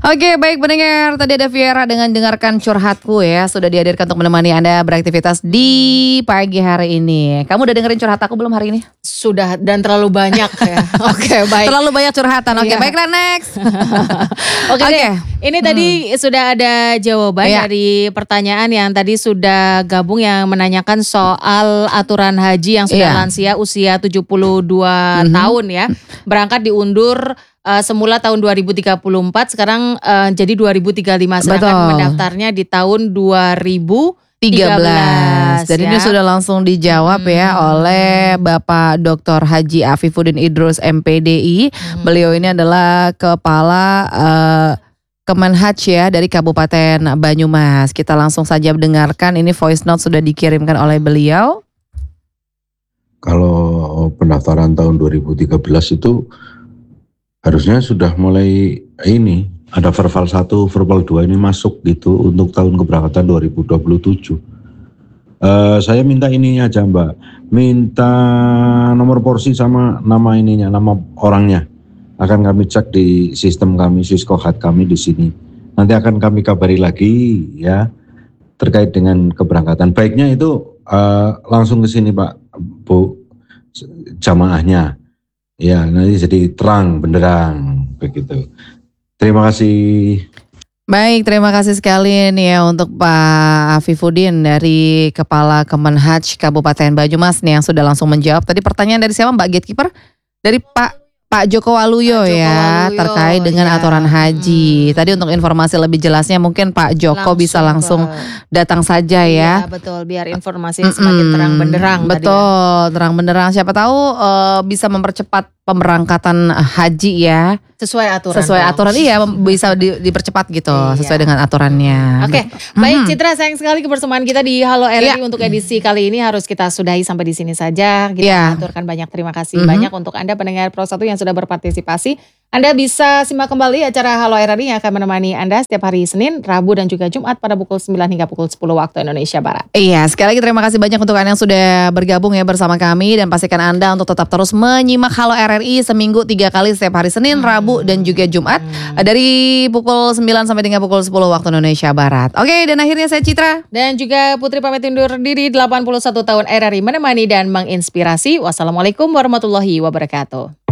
Oke, baik pendengar, tadi ada Viera dengan dengarkan curhatku ya. Sudah dihadirkan untuk menemani Anda beraktivitas di pagi hari ini. Kamu udah dengerin curhat aku belum hari ini? Sudah, dan terlalu banyak ya. Oke, baik. Terlalu banyak curhatan. Oke, Iya. baiklah next. Oke, deh. Ini tadi sudah ada jawaban Iya. dari pertanyaan yang tadi sudah gabung yang menanyakan soal aturan haji yang sudah Iya. lansia usia 72 tahun ya. Berangkat diundur semula tahun 2034, sekarang jadi 2035. Sedangkan Betul. mendaftarnya di tahun 2013. 13. Jadi ini ya. sudah langsung dijawab ya oleh Bapak Dr. Haji Afifuddin Idrus MPDI. Beliau ini adalah kepala Kemenhaj ya dari Kabupaten Banyumas. Kita langsung saja dengarkan, ini voice note sudah dikirimkan oleh beliau. Kalau pendaftaran tahun 2013 itu harusnya sudah mulai ini, ada verbal 1, verbal 2 ini masuk gitu untuk tahun keberangkatan 2027. Saya minta ini aja Mbak, minta nomor porsi sama nama ininya, nama orangnya. Akan kami cek di sistem kami, Siskohat kami di sini. Nanti akan kami kabari lagi ya terkait dengan keberangkatan. Baiknya itu langsung ke sini Pak, Bu, jamaahnya. Ya, nanti jadi terang benderang begitu. Terima kasih. Baik, terima kasih sekali nih ya untuk Pak Afifuddin dari Kepala Kemenhaj Kabupaten Banyumas nih yang sudah langsung menjawab. Tadi pertanyaan dari siapa Mbak Gatekeeper? Dari Pak Joko Waluyo Pak Joko ya, Waluyo, terkait dengan ya. aturan haji. Tadi untuk informasi lebih jelasnya mungkin Pak Joko bisa langsung datang saja ya. Iya, betul, biar informasinya semakin terang benderang. Betul, terang benderang. Siapa tahu bisa mempercepat pemberangkatan haji ya. Sesuai aturan. Sesuai aturan, iya bisa dipercepat gitu, sesuai dengan aturannya. Oke, baik Citra, sayang sekali kebersamaan kita di Halo RRI untuk edisi kali ini harus kita sudahi sampai di sini saja. Kita aturkan banyak terima kasih banyak untuk Anda pendengar Pro 1 yang sudah berpartisipasi. Anda bisa simak kembali acara Halo RRI yang akan menemani Anda setiap hari Senin, Rabu dan juga Jumat pada pukul 9 hingga pukul 10 waktu Indonesia Barat. Iya, sekali lagi terima kasih banyak untuk Anda yang sudah bergabung ya bersama kami, dan pastikan Anda untuk tetap terus menyimak Halo RRI seminggu 3 kali setiap hari Senin, Rabu dan juga Jumat dari pukul 9 sampai dengan pukul 10 waktu Indonesia Barat. Oke, dan akhirnya saya Citra dan juga Putri pamit undur diri. 81 tahun RRI menemani dan menginspirasi. Wassalamualaikum warahmatullahi wabarakatuh.